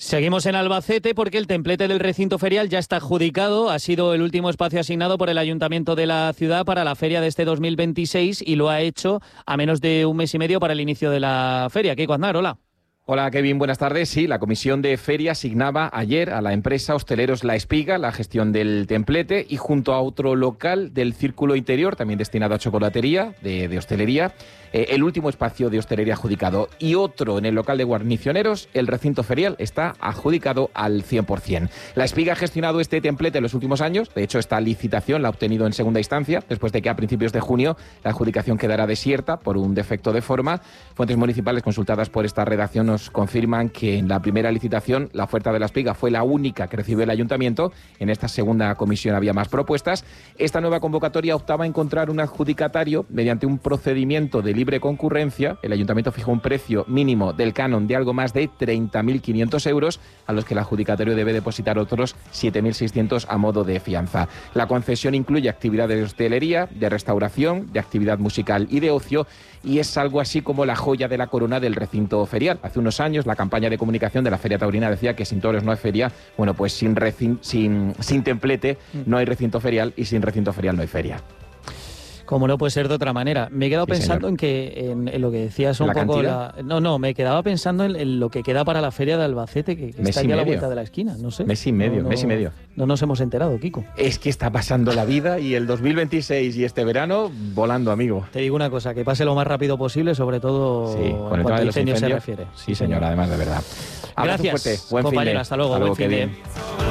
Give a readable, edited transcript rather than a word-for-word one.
Seguimos en Albacete porque el templete del recinto ferial ya está adjudicado. Ha sido el último espacio asignado por el Ayuntamiento de la ciudad para la feria de este 2026 y lo ha hecho a menos de un mes y medio para el inicio de la feria. Kiko Aznar, hola. Hola Kevin, buenas tardes. Sí, la Comisión de Feria asignaba ayer a la empresa Hosteleros La Espiga la gestión del templete y junto a otro local del Círculo Interior, también destinado a chocolatería, de hostelería, el último espacio de hostelería adjudicado y otro en el local de guarnicioneros, el recinto ferial está adjudicado al 100%. La Espiga ha gestionado este templete en los últimos años, de hecho esta licitación la ha obtenido en segunda instancia, después de que a principios de junio la adjudicación quedara desierta por un defecto de forma. Fuentes municipales consultadas por esta redacción nos confirman que en la primera licitación la oferta de La Espiga fue la única que recibió el ayuntamiento. En esta segunda comisión había más propuestas. Esta nueva convocatoria optaba a encontrar un adjudicatario mediante un procedimiento de libre concurrencia. El ayuntamiento fijó un precio mínimo del canon de algo más de 30.500 euros, a los que el adjudicatario debe depositar otros 7.600 a modo de fianza. La concesión incluye actividades de hostelería, de restauración, de actividad musical y de ocio, y es algo así como la joya de la corona del recinto ferial. Hace unos años la campaña de comunicación de la Feria Taurina decía que sin toros no hay feria. Bueno, pues sin templete no hay recinto ferial y sin recinto ferial no hay feria. Como no puede ser de otra manera. Me he quedado pensando en lo que decías un poco. Me quedaba pensando en lo que queda para la feria de Albacete, que está aquí a la vuelta de la esquina. No sé. Mes y medio. No nos hemos enterado, Kiko. Es que está pasando la vida y el 2026 y este verano volando, amigo. Te digo una cosa, que pase lo más rápido posible, sobre todo con el tema de los incendios se refiere. Sí, señor, además de verdad. Gracias, fuerte. Buen compañero. Hasta luego. Hasta luego, buen fin de.